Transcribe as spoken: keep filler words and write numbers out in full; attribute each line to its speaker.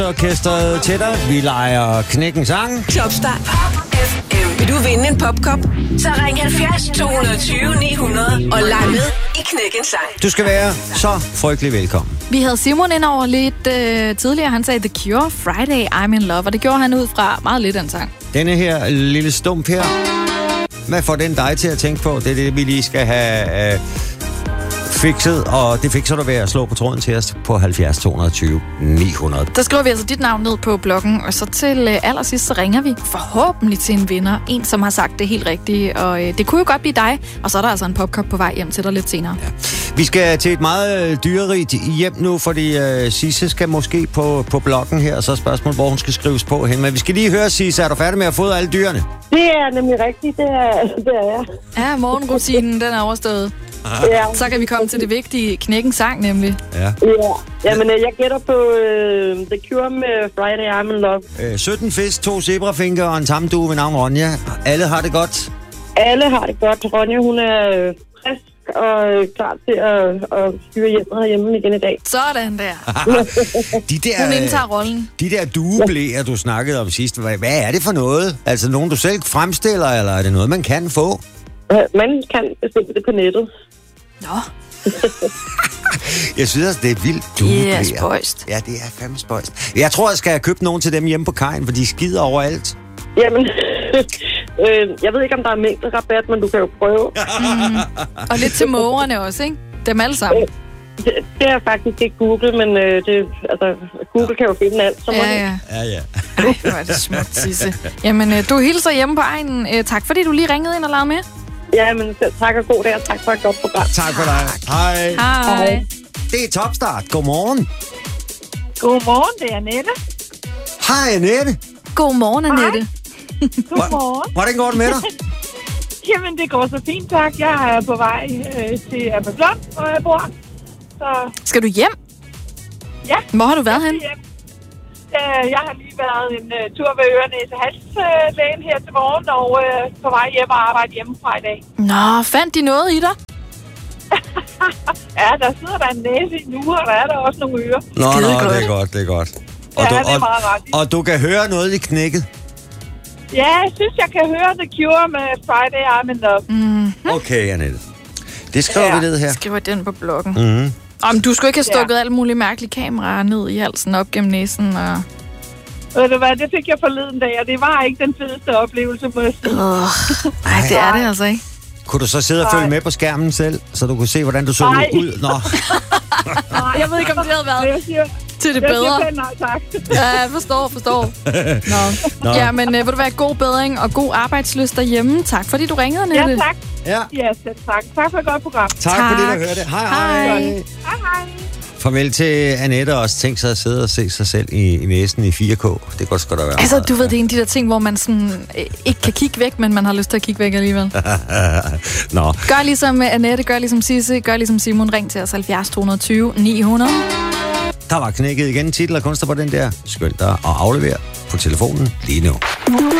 Speaker 1: Orkestret til dig. Vi leger Knækken Sang.
Speaker 2: Topstar Pop F M. Vil du vinde en popkop? Så ring halvfjerds to tyve ni hundrede og leg med i Knækken Sang.
Speaker 1: Du skal være så frygtelig velkommen.
Speaker 3: Vi havde Simon ind over lidt øh, tidligere. Han sagde The Cure, Friday, I'm in Love. Og det gjorde han ud fra meget lidt af en sang.
Speaker 1: Denne her lille stump her. Hvad får den dig til at tænke på? Det er det, vi lige skal have... Øh, fikset, og det fikser du ved at slå på tråden til os på halvfjerds to tyve ni hundrede.
Speaker 3: Der skriver vi altså dit navn ned på bloggen, og så til øh, allersidst, så ringer vi forhåbentlig til en vinder. En, som har sagt det helt rigtige, og øh, det kunne jo godt blive dig. Og så er der altså en popkop på vej hjem til dig lidt senere. Ja.
Speaker 1: Vi skal til et meget øh, dyrerigt hjem nu, fordi øh, Sisse skal måske på, på bloggen her, og så er spørgsmålet, hvor hun skal skrives på hen. Men vi skal lige høre, Sisse, er du færdig med at fodre alle dyrene?
Speaker 4: Det er nemlig rigtigt, det er, det er jeg.
Speaker 3: Ja, morgenrutinen, den er overstået.
Speaker 4: Ja.
Speaker 3: Så kan vi komme til det vigtige Knækken Sang, nemlig.
Speaker 1: Ja.
Speaker 4: Ja. Jamen, jeg gætter på uh, The Cure med Friday, I'm in Love.
Speaker 1: Øh, sytten fisk, to zebrafinker og en tamdue ved navn Ronja. Alle har det godt.
Speaker 4: Alle har det godt. Ronja, hun er øh, frisk og øh, klar til at, at styre hjemmet herhjemme igen i dag.
Speaker 3: Sådan der.
Speaker 1: De der,
Speaker 3: Hun indtager rollen.
Speaker 1: De der dueblæer, du snakkede om sidst, hvad, hvad er det for noget? Altså, nogen du selv fremstiller, eller er det noget, man kan få?
Speaker 4: Man kan bestille det på nettet.
Speaker 3: Nå.
Speaker 1: Jeg synes, det er vildt.
Speaker 3: Det er spøjst.
Speaker 1: Ja, det er fandme spøjst. Jeg tror, jeg skal have købt nogen til dem hjemme på kajen, for de skider overalt.
Speaker 4: Jamen, øh, jeg ved ikke, om der er mængderabat, men du kan jo prøve.
Speaker 3: Mm. Og lidt til mågerne også, ikke? Dem alle sammen.
Speaker 4: Det, det er faktisk ikke Google, men øh, det, altså, Google kan jo finde alt. Så
Speaker 3: ja, ja.
Speaker 1: Ja, ja.
Speaker 3: Ej, hvor er det smukt, Sisse. Jamen, øh, du hilser hjemme på egnen. Øh, tak, fordi du lige ringede ind og lavede med.
Speaker 4: Ja, men tak og god dag, og tak for et godt program.
Speaker 1: Tak for dig. Hej.
Speaker 3: Hej.
Speaker 1: Det er Topstart. Godmorgen.
Speaker 5: Godmorgen, det er Annette.
Speaker 1: Hej, Annette.
Speaker 3: Godmorgen, Annette.
Speaker 5: Godmorgen.
Speaker 1: Hvordan går det med dig?
Speaker 5: Jamen, det går så fint, tak. Jeg er på vej øh, til Abelblom, hvor jeg bor. Så
Speaker 3: Skal du hjem?
Speaker 5: ja.
Speaker 3: Hvor har du været henne?
Speaker 5: Øh, jeg har lige været en uh, tur ved Øre-Næse-Hals-lægen her til morgen, og uh, på vej hjem og arbejde hjemmefra i dag.
Speaker 3: Nå, fandt de noget i dig?
Speaker 5: Ja, der sidder der en næse i nu, og der er der også nogle ører.
Speaker 1: Nå, nå,
Speaker 3: Skide godt.
Speaker 1: det er godt, det er godt. Og
Speaker 5: Ja,
Speaker 1: du,
Speaker 5: det er
Speaker 1: og,
Speaker 5: meget ret i.
Speaker 1: og du kan høre noget i knækket.
Speaker 5: Ja, jeg synes, jeg kan høre The Cure med Friday, I'm in Love.
Speaker 3: Mm.
Speaker 1: Okay, Annette. Det skriver
Speaker 5: Ja.
Speaker 1: vi ned her.
Speaker 3: Skriver den på bloggen.
Speaker 1: Mm-hmm.
Speaker 3: Om du skulle ikke have stukket
Speaker 5: Ja.
Speaker 3: alle mulige mærkelige kameraer ned i halsen op gennem næsen og...
Speaker 5: Ved du hvad, det fik jeg forleden dag, og det var ikke den fedeste oplevelse, må jeg sige.
Speaker 3: Uh, ej, det er det altså ikke.
Speaker 1: Kunne du så sidde og følge
Speaker 5: Nej.
Speaker 1: med på skærmen selv, så du kunne se, hvordan du så
Speaker 5: Nej.
Speaker 1: ud? Nå.
Speaker 5: Nej,
Speaker 3: Jeg ved ikke, om det havde været
Speaker 5: jeg siger,
Speaker 3: til det
Speaker 5: jeg
Speaker 3: bedre.
Speaker 5: siger pænt nej, tak.
Speaker 3: Ja, jeg forstår, forstår. Nå.
Speaker 1: Nå.
Speaker 3: Ja, men uh, vil du være god bedring og god arbejdslyst derhjemme. Tak, fordi du ringede,
Speaker 5: Ja,
Speaker 3: Annette.
Speaker 5: tak.
Speaker 1: Ja,
Speaker 5: Ja, selv tak. Tak for et godt program.
Speaker 1: tak,
Speaker 3: Tak.
Speaker 1: fordi du hørte det. Hej, hej.
Speaker 3: Hej.
Speaker 5: Hej, hej.
Speaker 1: Farvel til Annette, og også tænk sig at sidde og se sig selv i, i næsen i fire K. Det kan sgu da være.
Speaker 3: Altså, du ved, det er en af de der ting, hvor man sådan, øh, ikke kan kigge væk, men man har lyst til at kigge væk alligevel.
Speaker 1: Nå.
Speaker 3: Gør ligesom Annette, gør ligesom Sisse, gør ligesom Simon. Ring til os halvfjerds to tyve ni hundrede.
Speaker 1: Der var knækket igen. Titel og kunstner på den der. Skynd dig og aflever på telefonen lige nu.